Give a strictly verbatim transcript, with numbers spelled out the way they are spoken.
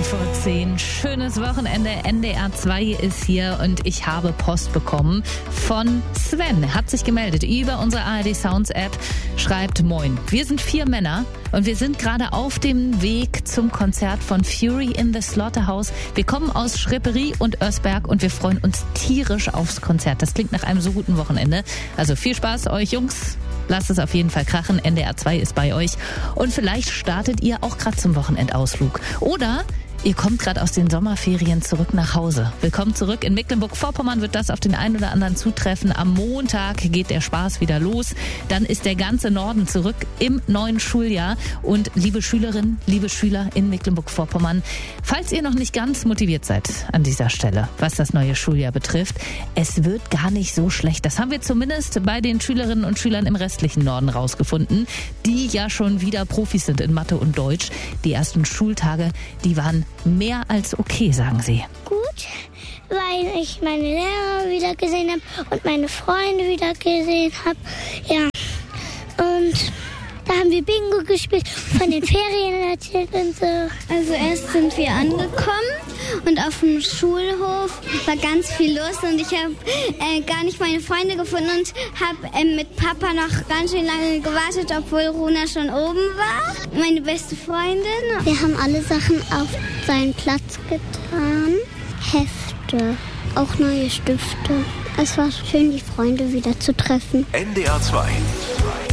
vor zehn. Schönes Wochenende. N D R zwei ist hier und ich habe Post bekommen von Sven. Er hat sich gemeldet über unsere A R D Sounds App. Schreibt: Moin, wir sind vier Männer und wir sind gerade auf dem Weg zum Konzert von Fury in the Slaughterhouse. Wir kommen aus Schripperi und Ösberg und wir freuen uns tierisch aufs Konzert. Das klingt nach einem so guten Wochenende. Also viel Spaß euch Jungs. Lasst es auf jeden Fall krachen. N D R zwei ist bei euch. Und vielleicht startet ihr auch gerade zum Wochenendausflug. Oder ihr kommt gerade aus den Sommerferien zurück nach Hause. Willkommen zurück. In Mecklenburg-Vorpommern wird das auf den einen oder anderen zutreffen. Am Montag geht der Spaß wieder los. Dann ist der ganze Norden zurück im neuen Schuljahr. Und liebe Schülerinnen, liebe Schüler in Mecklenburg-Vorpommern, falls ihr noch nicht ganz motiviert seid an dieser Stelle, was das neue Schuljahr betrifft, es wird gar nicht so schlecht. Das haben wir zumindest bei den Schülerinnen und Schülern im restlichen Norden rausgefunden, die ja schon wieder Profis sind in Mathe und Deutsch. Die ersten Schultage, die waren mehr als okay, sagen sie. Gut, weil ich meine Lehrer wieder gesehen habe und meine Freunde wieder gesehen habe. Ja, und da haben wir Bingo gespielt, von den Ferien erzählt und so. Also erst sind wir angekommen und auf dem Schulhof war ganz viel los und ich habe äh, gar nicht meine Freunde gefunden und habe äh, mit Papa noch ganz schön lange gewartet, obwohl Runa schon oben war, meine beste Freundin. Wir haben alle Sachen auf seinen Platz getan, Hefte, auch neue Stifte. Es war schön, die Freunde wieder zu treffen. N D R zwei.